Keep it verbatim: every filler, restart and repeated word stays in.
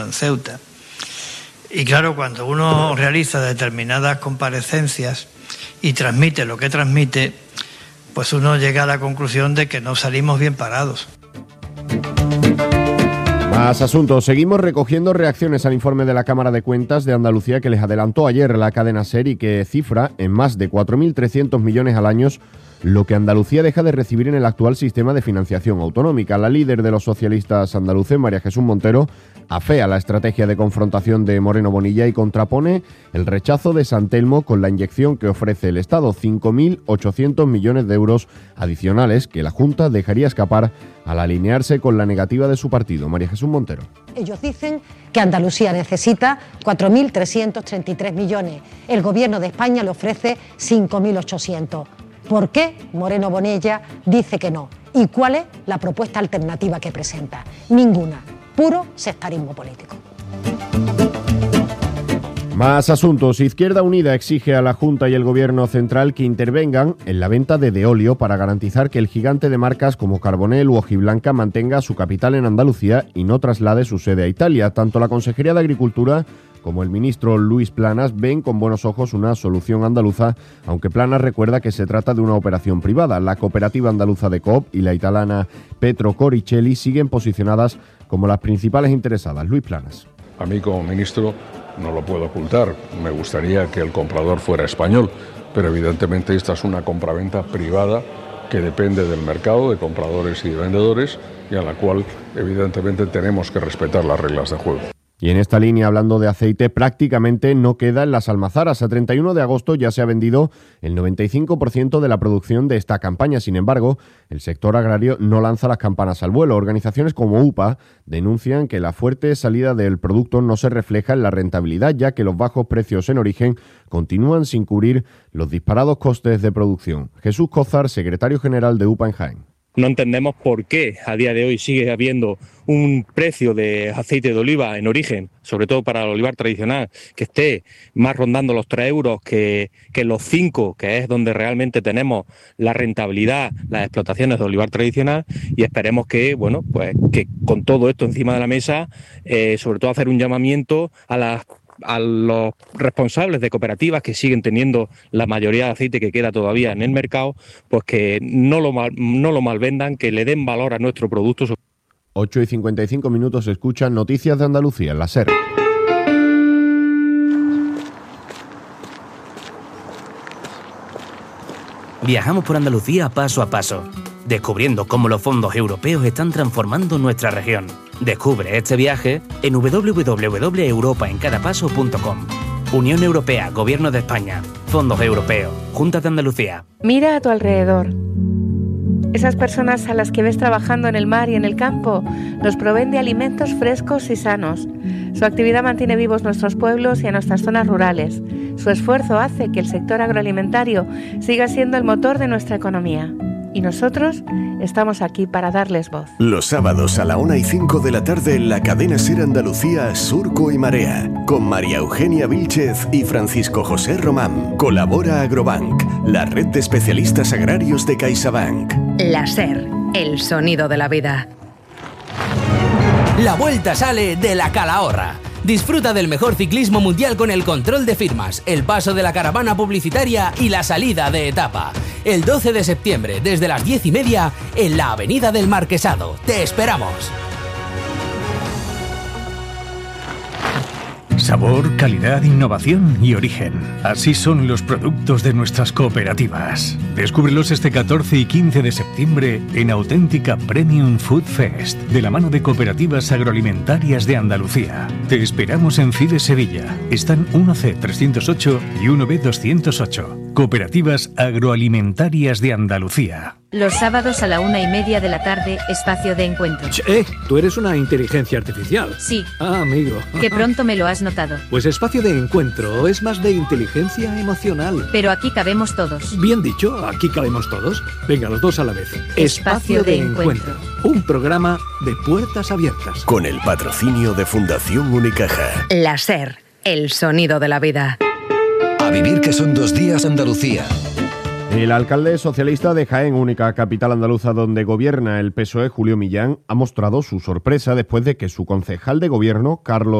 en Ceuta. Y claro, cuando uno realiza determinadas comparecencias y transmite lo que transmite, pues uno llega a la conclusión de que no salimos bien parados. Más asuntos. Seguimos recogiendo reacciones al informe de la Cámara de Cuentas de Andalucía que les adelantó ayer la cadena SER y que cifra en más de cuatro mil trescientos millones al año lo que Andalucía deja de recibir en el actual sistema de financiación autonómica. La líder de los socialistas andaluces, María Jesús Montero, afea la estrategia de confrontación de Moreno Bonilla y contrapone el rechazo de San Telmo con la inyección que ofrece el Estado, cinco mil ochocientos millones de euros adicionales que la Junta dejaría escapar al alinearse con la negativa de su partido. María Jesús Montero. Ellos dicen que Andalucía necesita cuatro mil trescientos treinta y tres millones. El Gobierno de España le ofrece cinco mil ochocientos. ¿Por qué Moreno Bonilla dice que no? ¿Y cuál es la propuesta alternativa que presenta? Ninguna. Puro sectarismo político. Más asuntos. Izquierda Unida exige a la Junta y el Gobierno central que intervengan en la venta de Deolio para garantizar que el gigante de marcas como Carbonell u Hojiblanca mantenga su capital en Andalucía y no traslade su sede a Italia. Tanto la Consejería de Agricultura como el ministro Luis Planas ven con buenos ojos una solución andaluza, aunque Planas recuerda que se trata de una operación privada. La cooperativa andaluza de Coop y la italiana Petro Coricelli siguen posicionadas como las principales interesadas. Luis Planas. A mí como ministro no lo puedo ocultar, me gustaría que el comprador fuera español, pero evidentemente esta es una compraventa privada que depende del mercado de compradores y de vendedores y a la cual evidentemente tenemos que respetar las reglas de juego. Y en esta línea, hablando de aceite, prácticamente no queda en las almazaras. A treinta y uno de agosto ya se ha vendido el noventa y cinco por ciento de la producción de esta campaña. Sin embargo, el sector agrario no lanza las campanas al vuelo. Organizaciones como U P A denuncian que la fuerte salida del producto no se refleja en la rentabilidad, ya que los bajos precios en origen continúan sin cubrir los disparados costes de producción. Jesús Cózar, secretario general de U P A en Jaén. No entendemos por qué a día de hoy sigue habiendo un precio de aceite de oliva en origen, sobre todo para el olivar tradicional, que esté más rondando los tres euros que, que los cinco, que es donde realmente tenemos la rentabilidad, las explotaciones de olivar tradicional, y esperemos que, bueno, pues que con todo esto encima de la mesa, eh, sobre todo hacer un llamamiento a las a los responsables de cooperativas que siguen teniendo la mayoría de aceite que queda todavía en el mercado, pues que no lo mal, no lo malvendan, que le den valor a nuestro producto. ocho y cincuenta y cinco minutos, escuchan Noticias de Andalucía en la SER. Viajamos por Andalucía paso a paso, descubriendo cómo los fondos europeos están transformando nuestra región. Descubre este viaje en doble u doble u doble u punto europa en cada paso punto com. Unión Europea, Gobierno de España, Fondos Europeos, Junta de Andalucía. Mira a tu alrededor. Esas personas a las que ves trabajando en el mar y en el campo nos proveen de alimentos frescos y sanos. Su actividad mantiene vivos nuestros pueblos y a nuestras zonas rurales. Su esfuerzo hace que el sector agroalimentario siga siendo el motor de nuestra economía. Y nosotros estamos aquí para darles voz. Los sábados a la una y cinco de la tarde en la cadena SER Andalucía, Surco y Marea, con María Eugenia Vílchez y Francisco José Román. Colabora Agrobank, la red de especialistas agrarios de CaixaBank. La SER, el sonido de la vida. La vuelta sale de la Calahorra. Disfruta del mejor ciclismo mundial con el control de firmas, el paso de la caravana publicitaria y la salida de etapa. El doce de septiembre, desde las diez y media, en la Avenida del Marquesado. ¡Te esperamos! Sabor, calidad, innovación y origen. Así son los productos de nuestras cooperativas. Descúbrelos este catorce y quince de septiembre en Auténtica Premium Food Fest, de la mano de Cooperativas Agroalimentarias de Andalucía. Te esperamos en Fide Sevilla. Están uno ce trescientos ocho y uno be doscientos ocho. Cooperativas Agroalimentarias de Andalucía. Los sábados a la una y media de la tarde, espacio de encuentro. Eh, tú eres una inteligencia artificial. Sí. Ah, amigo. Que pronto me lo has notado. Pues espacio de encuentro es más de inteligencia emocional. Pero aquí cabemos todos. Bien dicho, aquí cabemos todos. Venga, los dos a la vez. Espacio, espacio de, de encuentro. encuentro. Un programa de puertas abiertas. Con el patrocinio de Fundación Unicaja. La SER, el sonido de la vida. A vivir que son dos días Andalucía. El alcalde socialista de Jaén, única capital andaluza donde gobierna el P S O E, Julio Millán, ha mostrado su sorpresa después de que su concejal de gobierno, Carlos